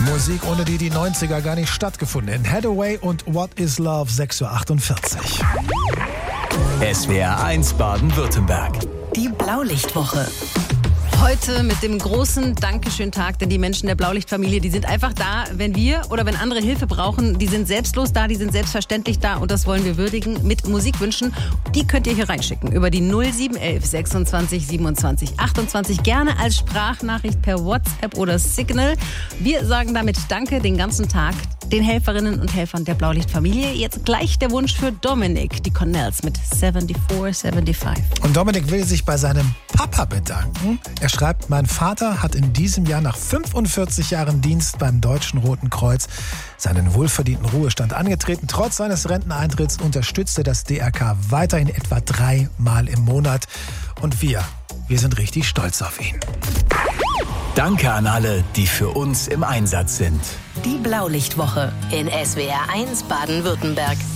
Musik, ohne die 90er gar nicht stattgefunden hätten. Hathaway und What is Love, 6:48 Uhr. SWR 1 Baden-Württemberg. Die Blaulichtwoche. Heute mit dem großen Dankeschön-Tag, denn die Menschen der Blaulichtfamilie, die sind einfach da, wenn wir oder wenn andere Hilfe brauchen. Die sind selbstlos da, die sind selbstverständlich da und das wollen wir würdigen mit Musikwünschen. Die könnt ihr hier reinschicken über die 0711 26 27 28. Gerne als Sprachnachricht per WhatsApp oder Signal. Wir sagen damit Danke den ganzen Tag den Helferinnen und Helfern der Blaulichtfamilie. Jetzt gleich der Wunsch für Dominik, die Cornells mit 7475. Und Dominik will sich bei seinem Papa bedanken. Er schreibt, mein Vater hat in diesem Jahr nach 45 Jahren Dienst beim Deutschen Roten Kreuz seinen wohlverdienten Ruhestand angetreten. Trotz seines Renteneintritts unterstützte das DRK weiterhin etwa 3-mal im Monat. Und wir sind richtig stolz auf ihn. Danke an alle, die für uns im Einsatz sind. Die Blaulichtwoche in SWR 1 Baden-Württemberg.